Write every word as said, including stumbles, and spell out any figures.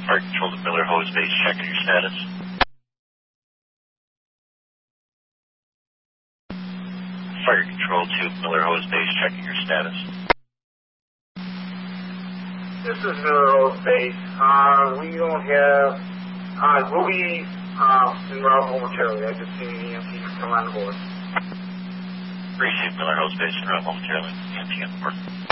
Fire Control to Miller Hose Base, checking your status. Fire Control to Miller Hose Base, checking your status. This is Miller Hose Base. Uh, we don't have, uh, we'll be uh, en route momentarily. I just seen an E M T come on board. Appreciate Miller Hose Base en route momentarily. E M T on board.